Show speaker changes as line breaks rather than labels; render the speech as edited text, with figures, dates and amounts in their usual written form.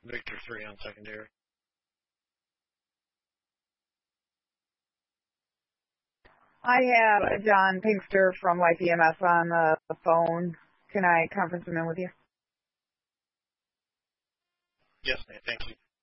Victor 3 on secondary.
I have John Pinkster from YPMS on the phone. Can I conference him in with you?
Yes, ma'am. Thank you.